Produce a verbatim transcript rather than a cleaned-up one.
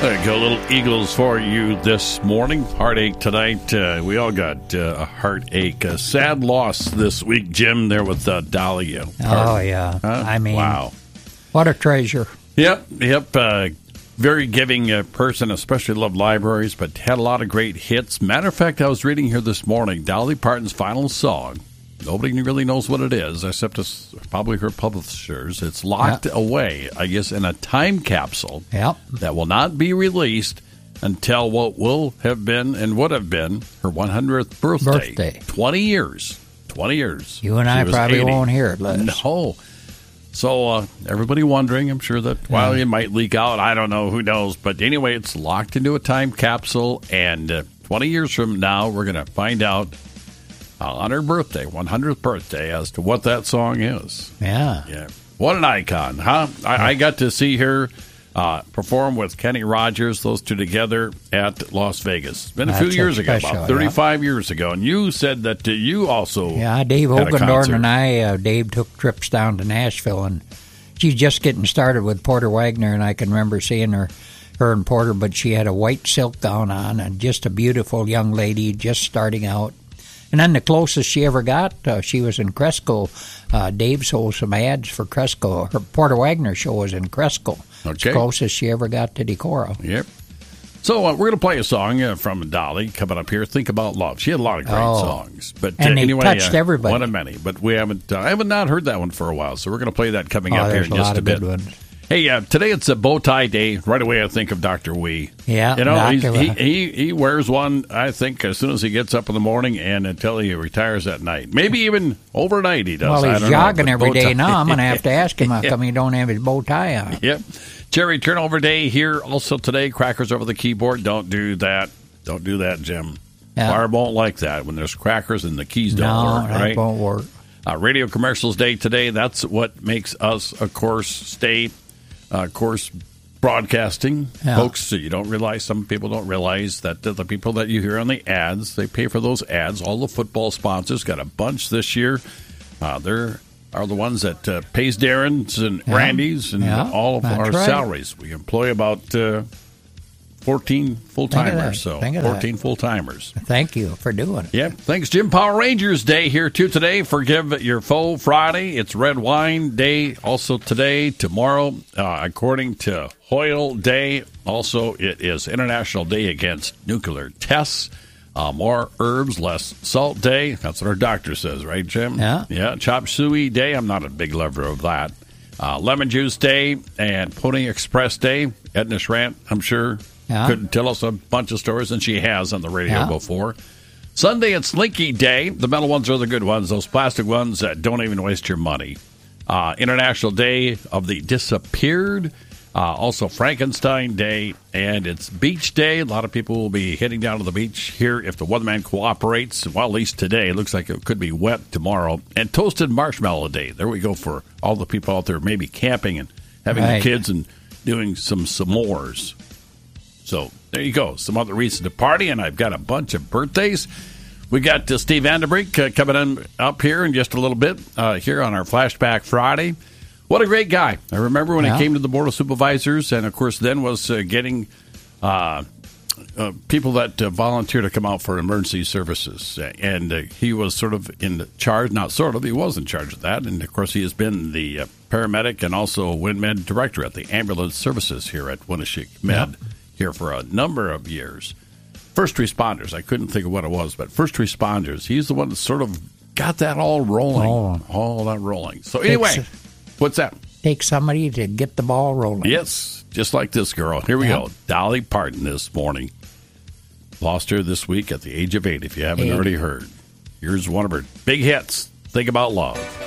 There you go, little Eagles for you this morning. Heartache tonight. Uh, we all got uh, a heartache. A sad loss this week, Jim, there with uh, Dolly. Uh, oh, yeah. Huh? I mean, wow. What a treasure. Yep, yep. Uh, very giving uh, person, especially loved libraries, but had a lot of great hits. Matter of fact, I was reading here this morning, Dolly Parton's final song. Nobody really knows what it is, except it's probably her publishers. It's locked yep. away, I guess, in a time capsule yep. that will not be released until what will have been and would have been her one hundredth birthday. Birthday. twenty years. twenty years. You and she I probably eighty. Won't hear it, Les. No. So uh, everybody wondering, I'm sure that, well, it might leak out. I don't know. Who knows? But anyway, it's locked into a time capsule, and uh, twenty years from now, we're going to find out Uh, on her birthday, one hundredth birthday, as to what that song is. Yeah. Yeah. What an icon, huh? I, I got to see her uh, perform with Kenny Rogers, those two together at Las Vegas. It's been a That's few years a special, ago, about thirty-five yeah. years ago. And you said that uh, you also Yeah, Dave had a Ogendorn concert. and I, uh, Dave took trips down to Nashville, and she's just getting started with Porter Wagner, and I can remember seeing her, her and Porter, but she had a white silk gown on, and just a beautiful young lady just starting out. And then the closest she ever got, uh, she was in Cresco. Uh, Dave sold some ads for Cresco. Her Porter Wagner show was in Cresco. Okay. It's the closest she ever got to Decorah. Yep. So uh, we're going to play a song uh, from Dolly coming up here. Think About Love. She had a lot of great oh. songs, but and uh, they anyway, touched uh, everybody. One of many. But we haven't. Uh, I haven't not heard that one for a while, so we're going to play that coming oh, up here in a just lot a of bit. Good ones. Hey, uh, today it's a bow tie day. Right away, I think of Doctor Wee. Yeah, you know, he's, Doctor he he he wears one. I think as soon as he gets up in the morning and until he retires at night, maybe even overnight he does. Well, I he's don't jogging know, every day tie. now. I'm going to have to ask him how come he don't have his bow tie on. Yep. Cherry turnover day here also today. Crackers over the keyboard. Don't do that. Don't do that, Jim. Yeah. Barb won't like that when there's crackers and the keys don't no, work. that Right? won't work. Uh, radio commercials day today. That's what makes us, of course, stay. Uh, of course, broadcasting, yeah. folks. So you don't realize, some people don't realize that the people that you hear on the ads, they pay for those ads. All the football sponsors got a bunch this year. Uh, they're are the ones that uh, pays Darren's and yeah. Randy's and yeah. all of That's our right. salaries. We employ about uh, fourteen full timers. So fourteen full timers. Thank you for doing it. Yep. Thanks, Jim. Power Rangers Day here, too, today. Forgive Your Foe Friday. It's Red Wine Day also today. Tomorrow, uh, according to Hoyle Day, also it is International Day Against Nuclear Tests. Uh, more herbs, less salt day. That's what our doctor says, right, Jim? Yeah. Yeah. Chop suey day. I'm not a big lover of that. Uh, lemon juice day and Pony Express Day. Edna Schrant, I'm sure, Yeah. could tell us a bunch of stories, and she has on the radio Yeah. before. Sunday, it's Slinky Day. The metal ones are the good ones. Those plastic ones that don't even waste your money. Uh, International Day of the Disappeared. Uh, also Frankenstein Day, and it's Beach Day. A lot of people will be heading down to the beach here if the weatherman cooperates. Well, at least today. It looks like it could be wet tomorrow. And Toasted Marshmallow Day. There we go for all the people out there maybe camping and having Right. the kids and doing some s'mores. So there you go. Some other reason to party, and I've got a bunch of birthdays. We got uh, Steve Vandenbrink uh, coming in up here in just a little bit uh, here on our Flashback Friday. What a great guy. I remember when yeah. he came to the Board of Supervisors, and, of course, then was uh, getting uh, uh, people that uh, volunteer to come out for emergency services. And uh, he was sort of in charge, not sort of, he was in charge of that. And, of course, he has been the uh, paramedic and also WinMed director at the ambulance services here at Winneshiek Med Yep. here for a number of years. First responders, I couldn't think of what it was, but first responders, he's the one that sort of got that all rolling. Oh. All that rolling. So, anyway. Takes- What's that? Take somebody to get the ball rolling. Yes, just like this girl. Here we Yeah. go. Dolly Parton this morning. Lost her this week at the age of eight, if you haven't eight. already heard. Here's one of her big hits, Think About Love.